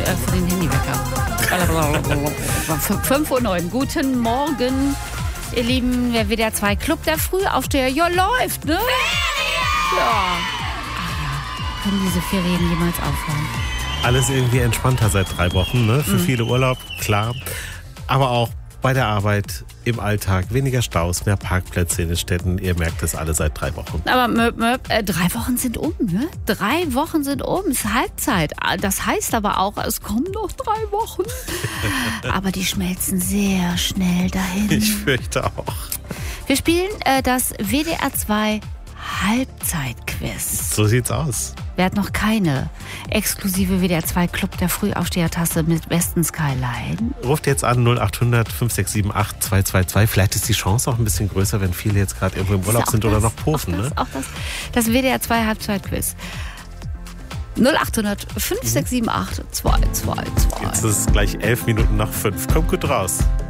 für den Handywecker. 5:09 Uhr. Guten Morgen, ihr Lieben. Der WDR 2 Club der Frühaufsteher. Ja, läuft, ne? Ja. Ach ja. Können diese Ferien jemals aufhören? Alles irgendwie entspannter seit 3 Wochen, ne? Für viele Urlaub, klar. Aber auch bei der Arbeit, im Alltag, weniger Staus, mehr Parkplätze in den Städten. Ihr merkt es alle seit 3 Wochen. Aber 3 Wochen sind um, ne? 3 Wochen sind um, es ist Halbzeit. Das heißt aber auch, es kommen noch 3 Wochen. Aber die schmelzen sehr schnell dahin. Ich fürchte auch. Wir spielen das WDR 2 Halbzeitquiz. So sieht's aus. Wer hat noch keine exklusive WDR 2 Club der Frühaufsteher-Tasse mit besten Skyline? Ruft jetzt an 0800 5678 222. Vielleicht ist die Chance auch ein bisschen größer, wenn viele jetzt gerade irgendwo im Urlaub sind oder noch pofen. Auch das WDR 2 Halbzeitquiz. 0800 5678 222. Jetzt ist es gleich 11 Minuten nach 5. Kommt gut raus.